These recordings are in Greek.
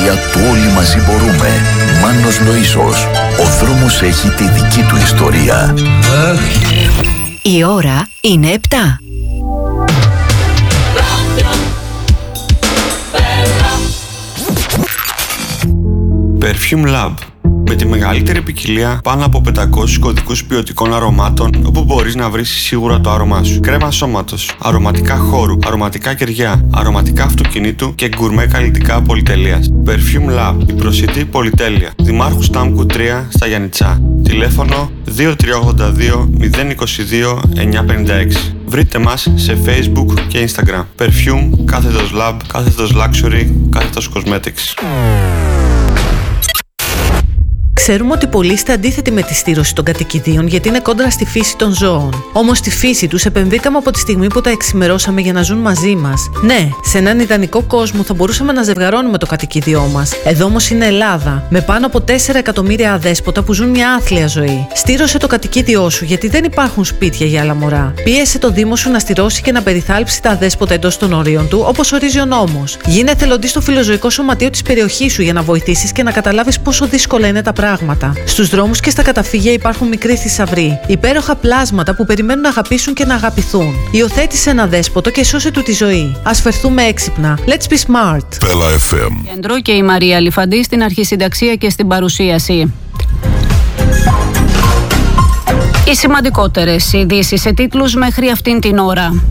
επιτυχία του Όλοι Μαζί Μπορούμε. Μάνος Λοΐσος. Ο δρόμος έχει τη δική του ιστορία. Η ώρα είναι 7. Perfume Lab. Με τη μεγαλύτερη ποικιλία πάνω από 500 κωδικούς ποιοτικών αρωμάτων, όπου μπορείς να βρεις σίγουρα το άρωμά σου. Κρέμα σώματος, αρωματικά χώρου, αρωματικά κεριά, αρωματικά αυτοκινήτου και γκουρμέ καλλιτικά πολυτελείας. Perfume Lab, η προσιτή πολυτέλεια. Δημάρχου Στάμκου 3 στα Γιαννιτσά. Τηλέφωνο 2382 022 956. Βρείτε μας σε Facebook και Instagram. Perfume, κάθετος Lab, κάθετος Luxury, κάθετος Cosmetics. Ξέρουμε ότι πολλοί είστε αντίθετοι με τη στήρωση των κατοικιδίων γιατί είναι κόντρα στη φύση των ζώων. Όμως στη φύση τους επενδύκαμε από τη στιγμή που τα εξημερώσαμε για να ζουν μαζί μας. Ναι, σε έναν ιδανικό κόσμο θα μπορούσαμε να ζευγαρώνουμε το κατοικίδιό μας. Εδώ όμως είναι Ελλάδα, με πάνω από 4 εκατομμύρια αδέσποτα που ζουν μια άθλια ζωή. Στήρωσε το κατοικίδιό σου γιατί δεν υπάρχουν σπίτια για άλλα μωρά. Πίεσε το Δήμο σου να στηρώσει και να περιθάλψει τα αδέσποτα εντός των ορίων του, όπως ορίζει ο νόμος. Γίνε εθελοντής στο φιλοζωικό σωματείο της περιοχής σου για να βοηθήσεις και να καταλάβεις πόσο δύσκολα είναι τα πράγματα. Στους δρόμους και στα καταφύγια υπάρχουν μικροί θησαυροί, υπέροχα πλάσματα που περιμένουν να αγαπήσουν και να αγαπηθούν. Υιοθέτησε ένα δέσποτο και σώσε του τη ζωή. Ας φερθούμε έξυπνα. Let's be smart. Πέλα FM. Κέντρο και η Μαρία Λιφαντή στην αρχισυνταξία και στην παρουσίαση. Οι σημαντικότερες ειδήσεις σε τίτλους μέχρι αυτήν την ώρα.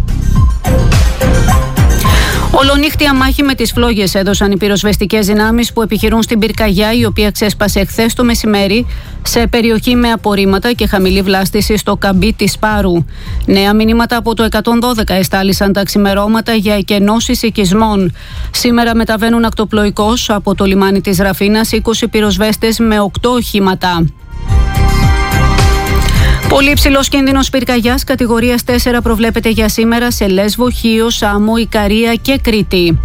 Ολονύχτια μάχη με τις φλόγες έδωσαν οι πυροσβεστικές δυνάμεις που επιχειρούν στην πυρκαγιά, η οποία ξέσπασε χθες το μεσημέρι σε περιοχή με απορρίμματα και χαμηλή βλάστηση στο καμπί της Πάρου. Νέα μηνύματα από το 112 εστάλησαν τα ξημερώματα για εκενώσεις οικισμών. Σήμερα μεταβαίνουν ακτοπλοϊκώς από το λιμάνι της Ραφίνας 20 πυροσβέστες με 8 οχήματα. Πολύ υψηλός κίνδυνος πυρκαγιάς κατηγορίας 4 προβλέπεται για σήμερα σε Λέσβο, Χίο, Σάμο, Ικαρία και Κρήτη.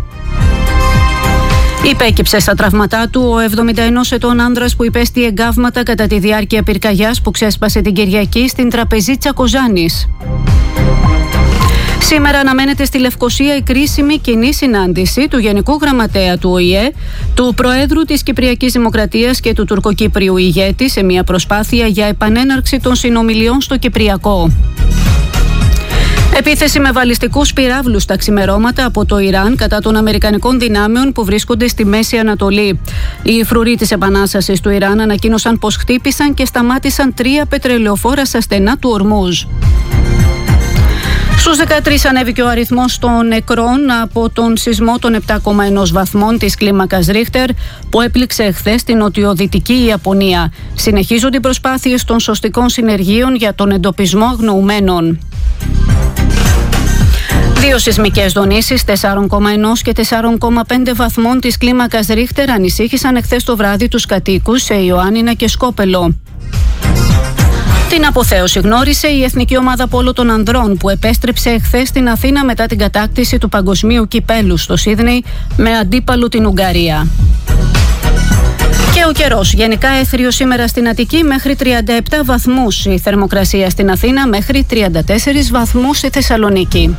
Υπέκυψε στα τραύματά του ο 71 ετών άνδρας που υπέστη εγκάβματα κατά τη διάρκεια πυρκαγιάς που ξέσπασε την Κυριακή στην Τραπεζίτσα Κοζάνης. Σήμερα αναμένεται στη Λευκοσία η κρίσιμη κοινή συνάντηση του Γενικού Γραμματέα του ΟΗΕ, του Προέδρου της Κυπριακής Δημοκρατίας και του τουρκοκύπριου ηγέτη σε μια προσπάθεια για επανέναρξη των συνομιλιών στο Κυπριακό. Επίθεση με βαλιστικούς πυράβλους στα ξημερώματα από το Ιράν κατά των Αμερικανικών δυνάμεων που βρίσκονται στη Μέση Ανατολή. Οι φρουροί της Επανάστασης του Ιράν ανακοίνωσαν πως χτύπησαν και σταμάτησαν 3 πετρελαιοφόρα στα στενά του Ορμούζ. Στους 13 ανέβηκε ο αριθμός των νεκρών από τον σεισμό των 7,1 βαθμών της κλίμακας Ρίχτερ που έπληξε χθες στην νοτιοδυτική Ιαπωνία. Συνεχίζονται οι προσπάθειες των σωστικών συνεργείων για τον εντοπισμό αγνοουμένων. 2 σεισμικές δονήσεις 4,1 και 4,5 βαθμών της κλίμακας Ρίχτερ ανησύχησαν εχθές το βράδυ τους κατοίκους σε Ιωάννινα και Σκόπελο. Την αποθέωση γνώρισε η Εθνική Ομάδα Πόλο των Ανδρών που επέστρεψε εχθές στην Αθήνα μετά την κατάκτηση του παγκοσμίου κυπέλου στο Σίδνεϊ με αντίπαλο την Ουγγαρία. Και ο καιρός. Γενικά έθριο σήμερα στην Αττική μέχρι 37 βαθμούς. Η θερμοκρασία στην Αθήνα μέχρι 34 βαθμούς στη Θεσσαλονίκη.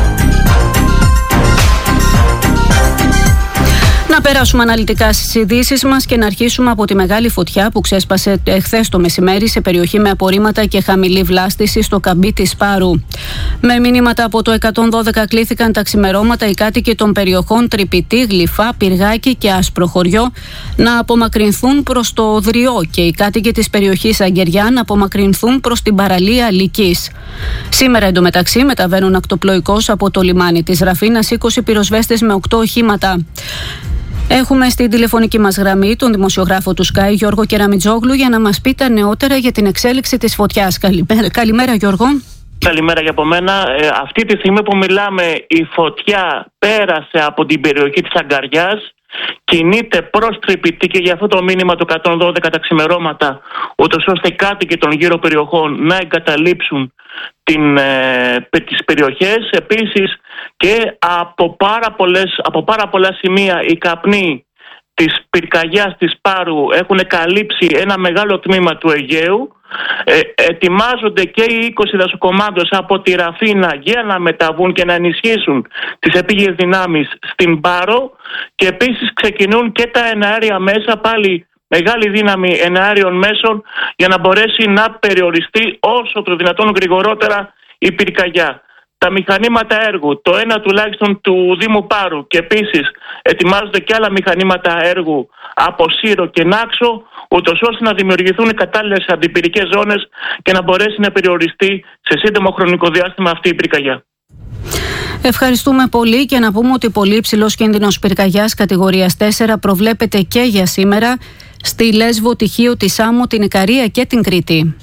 Να περάσουμε αναλυτικά στις ειδήσεις μας και να αρχίσουμε από τη μεγάλη φωτιά που ξέσπασε χθες το μεσημέρι σε περιοχή με απορρίμματα και χαμηλή βλάστηση στο καμπί της Πάρου. Με μηνύματα από το 112 κλήθηκαν τα ξημερώματα οι κάτοικοι των περιοχών Τρυπητή, Γλυφά, Πυργάκι και Άσπροχωριό να απομακρυνθούν προς το Οδριό και οι κάτοικοι της περιοχής Αγγεριά να απομακρυνθούν προς την παραλία Λυκής. Σήμερα εντωμεταξύ μεταβαίνουν ακτοπλοϊκώς από το λιμάνι της Ραφίνας 20 πυροσβέστες με 8 οχήματα. Έχουμε στην τηλεφωνική μας γραμμή τον δημοσιογράφο του Sky, Γιώργο Κεραμιτζόγλου, για να μας πει τα νεότερα για την εξέλιξη της φωτιάς. Καλημέρα Γιώργο. Καλημέρα για από μένα. Αυτή τη στιγμή που μιλάμε, η φωτιά πέρασε από την περιοχή της Αγκαριάς, κινείται προς Τρυπητή και για αυτό το μήνυμα του 112 τα ξημερώματα, ούτως ώστε οι κάτοικοι των γύρω περιοχών να εγκαταλείψουν τις περιοχές. Επίσης και από πάρα πολλά σημεία οι καπνοί της πυρκαγιάς της Πάρου έχουν καλύψει ένα μεγάλο τμήμα του Αιγαίου. Ετοιμάζονται και οι 20 δασοκομάντες από τη Ραφίνα για να μεταβούν και να ενισχύσουν τις επίγειες δυνάμεις στην Πάρο, και επίσης ξεκινούν και τα εναέρια μέσα, πάλι μεγάλη δύναμη εναέριων μέσων, για να μπορέσει να περιοριστεί όσο το δυνατόν γρηγορότερα η πυρκαγιά. Τα μηχανήματα έργου, το ένα τουλάχιστον του Δήμου Πάρου, και επίσης ετοιμάζονται και άλλα μηχανήματα έργου από Σύρο και Νάξο, ούτως ώστε να δημιουργηθούν κατάλληλες αντιπυρικές ζώνες και να μπορέσει να περιοριστεί σε σύντομο χρονικό διάστημα αυτή η πυρκαγιά. Ευχαριστούμε πολύ, και να πούμε ότι πολύ υψηλός κίνδυνος πυρκαγιάς κατηγορίας 4 προβλέπεται και για σήμερα στη Λέσβο, τη Χίο, τη Σάμο, την Ικαρία και την Κρήτη.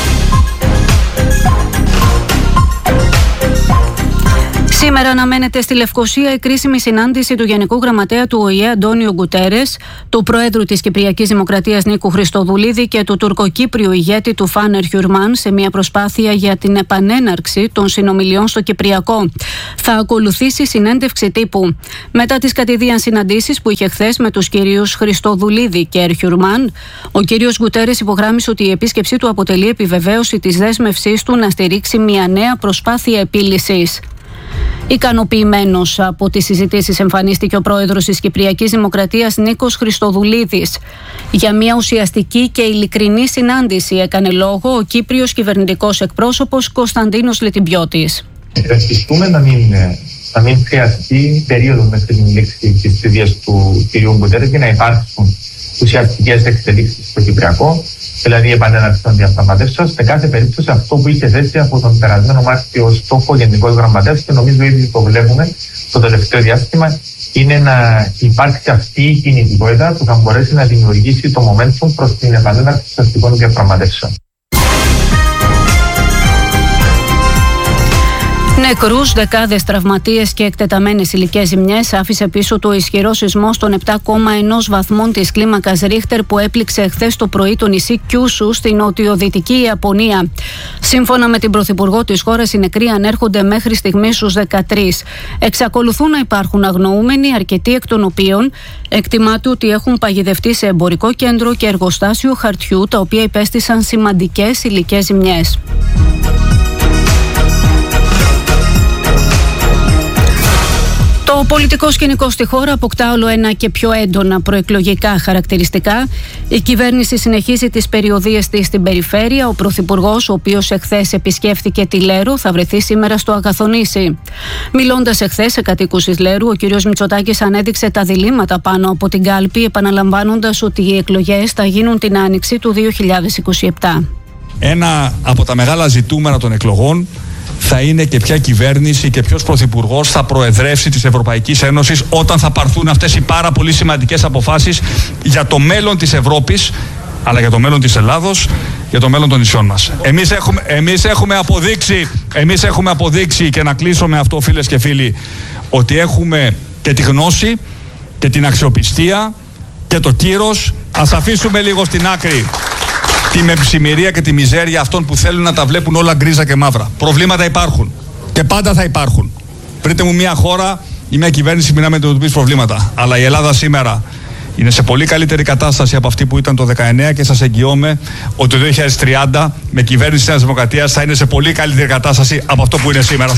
Σήμερα αναμένεται στη Λευκοσία η κρίσιμη συνάντηση του Γενικού Γραμματέα του ΟΗΕ Αντώνιο Γκουτέρες, του Προέδρου της Κυπριακής Δημοκρατίας Νίκου Χριστοδουλίδη και του τουρκοκύπριου ηγέτη του Φάνερ Χιουρμάν, σε μια προσπάθεια για την επανέναρξη των συνομιλιών στο Κυπριακό. Θα ακολουθήσει συνέντευξη τύπου. Μετά τις κατηδίαν συναντήσεις που είχε χθες με τους κυρίους Χριστοδουλίδη και Ερχιουρμάν, ο κύριος Γκουτέρες υπογράμμισε ότι η επίσκεψή του αποτελεί επιβεβαίωση της δέσμευσής του να στηρίξει μια νέα προσπάθεια επίλυσης. Ικανοποιημένος από τις συζητήσεις εμφανίστηκε ο πρόεδρος της Κυπριακής Δημοκρατίας Νίκος Χριστοδουλίδης. Για μια ουσιαστική και ειλικρινή συνάντηση έκανε λόγο ο Κύπριος κυβερνητικός εκπρόσωπος Κωνσταντίνος Λετιμπιώτης. Ευελπιστούμε να μην χρειαστεί περίοδο μέχρι την λήξη της θητείας του κ. Γκουτέρες για να υπάρξουν ουσιαστικές εξελίξεις στο Κυπριακό, δηλαδή η επανέναρξη των διαπραγματεύσεων. Σε κάθε περίπτωση, αυτό που είχε θέσει από τον περασμένο Μάρτιο στόχο Γενικός Γραμματέας, και νομίζω ήδη το βλέπουμε το τελευταίο διάστημα, είναι να υπάρξει αυτή η κινητικότητα που θα μπορέσει να δημιουργήσει το momentum προς την επανέναρξη των αστικών διαπραγματεύσεων. Νεκρούς, δεκάδες τραυματίες και εκτεταμένες υλικές ζημιές άφησε πίσω του ισχυρό σεισμός των 7,1 βαθμών της κλίμακας Ρίχτερ που έπληξε χθες το πρωί το νησί Κιούσου στην νοτιοδυτική Ιαπωνία. Σύμφωνα με την Πρωθυπουργό της χώρας, οι νεκροί ανέρχονται μέχρι στιγμής στους 13. Εξακολουθούν να υπάρχουν αγνοούμενοι, αρκετοί εκ των οποίων εκτιμάται ότι έχουν παγιδευτεί σε εμπορικό κέντρο και εργοστάσιο χαρτιού, τα οποία υπέστησαν σημαντικές υλικές ζημιές. Το πολιτικό σκηνικό στη χώρα αποκτά όλο ένα και πιο έντονα προεκλογικά χαρακτηριστικά. Η κυβέρνηση συνεχίζει τις περιοδίες της στην περιφέρεια. Ο Πρωθυπουργός, ο οποίος εχθές επισκέφθηκε τη Λέρο, θα βρεθεί σήμερα στο Αγαθονήσι. Μιλώντας εχθές σε κατοίκους της Λέρου, ο κ. Μητσοτάκης ανέδειξε τα διλήμματα πάνω από την κάλπη, επαναλαμβάνοντας ότι οι εκλογές θα γίνουν την άνοιξη του 2027. Ένα από τα μεγάλα ζητούμενα των εκλογών θα είναι και ποια κυβέρνηση και ποιος πρωθυπουργός θα προεδρεύσει της Ευρωπαϊκής Ένωσης όταν θα πάρθουν αυτές οι πάρα πολύ σημαντικές αποφάσεις για το μέλλον της Ευρώπης, αλλά για το μέλλον της Ελλάδος, για το μέλλον των νησιών μας. Εμείς έχουμε αποδείξει, και να κλείσω με αυτό, φίλες και φίλοι, ότι έχουμε και τη γνώση και την αξιοπιστία και το κύρος. Ας αφήσουμε λίγο στην άκρη τη μεψημερία και τη μιζέρια αυτών που θέλουν να τα βλέπουν όλα γκρίζα και μαύρα. Προβλήματα υπάρχουν και πάντα θα υπάρχουν. Βρείτε μου μια χώρα ή μια κυβέρνηση που να αντιμετωπίσει προβλήματα. Αλλά η Ελλάδα σήμερα είναι σε πολύ καλύτερη κατάσταση από αυτή που ήταν το 19, και σας εγγυώμαι ότι το 2030 με κυβέρνηση της Νέας Δημοκρατίας θα είναι σε πολύ καλύτερη κατάσταση από αυτό που είναι σήμερα.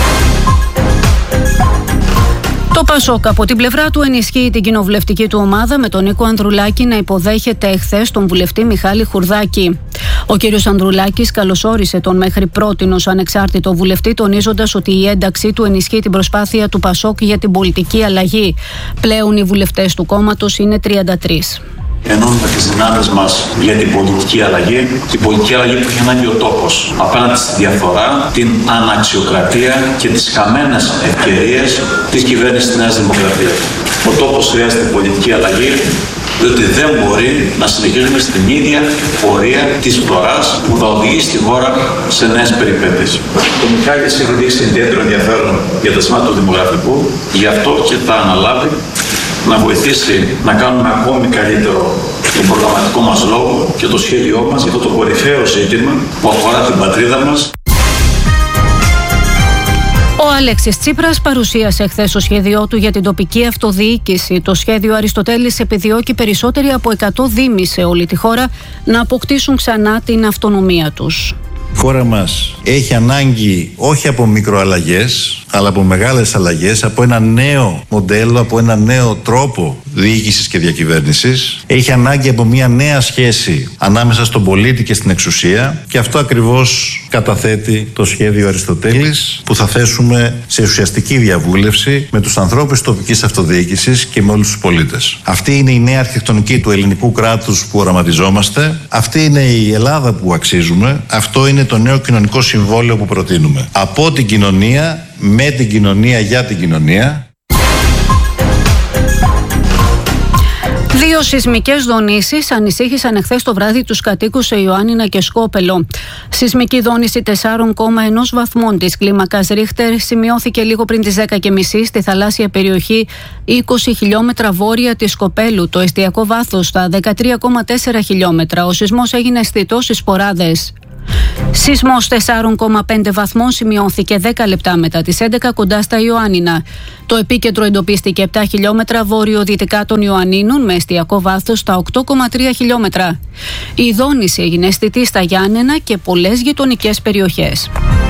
Το Πασόκ από την πλευρά του ενισχύει την κοινοβουλευτική του ομάδα, με τον Νίκο Ανδρουλάκη να υποδέχεται εχθές τον βουλευτή Μιχάλη Χουρδάκη. Ο κύριος Ανδρουλάκης καλωσόρισε τον μέχρι πρότινος ανεξάρτητο βουλευτή, τονίζοντας ότι η ένταξή του ενισχύει την προσπάθεια του Πασόκ για την πολιτική αλλαγή. Πλέον οι βουλευτές του κόμματος είναι 33. Ενώνουμε τις δυνάμεις μας για την πολιτική αλλαγή που έχει ανάγκη ο τόπος, απέναντι στη διαφορά, την αναξιοκρατία και τις χαμένες ευκαιρίες της κυβέρνησης της Νέας Δημοκρατίας. Ο τόπος χρειάζεται πολιτική αλλαγή, διότι δεν μπορεί να συνεχίζουμε στην ίδια πορεία της φθοράς που θα οδηγήσει τη χώρα σε νέες περιπέτειες. Ο Μιχάλης έχει δείξει ιδιαίτερο ενδιαφέρον για τα θέματα του δημογραφικού, γι' αυτό και θα αναλάβει να βοηθήσει να κάνουμε ακόμη καλύτερο τον προγραμματικό μας λόγο και το σχέδιό μας για αυτό το κορυφαίο ζήτημα που αφορά την πατρίδα μας. Ο Αλέξης Τσίπρας παρουσίασε χθες το σχέδιό του για την τοπική αυτοδιοίκηση. Το σχέδιο Αριστοτέλης επιδιώκει περισσότεροι από 100 δήμοι σε όλη τη χώρα να αποκτήσουν ξανά την αυτονομία τους. Η χώρα μας έχει ανάγκη όχι από μικροαλλαγές, αλλά από μεγάλες αλλαγές, από ένα νέο μοντέλο, από ένα νέο τρόπο διοίκησης και διακυβέρνησης. Έχει ανάγκη από μια νέα σχέση ανάμεσα στον πολίτη και στην εξουσία, και αυτό ακριβώς καταθέτει το σχέδιο Αριστοτέλης, που θα θέσουμε σε ουσιαστική διαβούλευση με τους ανθρώπους της τοπικής αυτοδιοίκησης και με όλους τους πολίτες. Αυτή είναι η νέα αρχιτεκτονική του ελληνικού κράτους που οραματιζόμαστε. Αυτή είναι η Ελλάδα που αξίζουμε. Αυτό είναι το νέο κοινωνικό συμβόλαιο που προτείνουμε. Από την κοινωνία, με την κοινωνία, για την κοινωνία. 2 σεισμικές δονήσεις ανησύχησαν εχθές το βράδυ τους κατοίκους σε Ιωάννινα και Σκόπελο. Σεισμική δόνηση 4,1 βαθμών της κλίμακας Ρίχτερ σημειώθηκε λίγο πριν τις 10:30 στη θαλάσσια περιοχή 20 χιλιόμετρα βόρεια της Σκοπέλου. Το εστιακό βάθος στα 13,4 χιλιόμετρα. Ο σεισμός έγινε αισθητός στις Σποράδες. Σεισμός 4,5 βαθμών σημειώθηκε 10 λεπτά μετά τις 11 κοντά στα Ιωάννινα. Το επίκεντρο εντοπίστηκε 7 χιλιόμετρα βόρειο-δυτικά των Ιωαννίνων με εστιακό βάθος στα 8,3 χιλιόμετρα. Η δόνηση έγινε αισθητή στα Γιάννενα και πολλές γειτονικές περιοχές.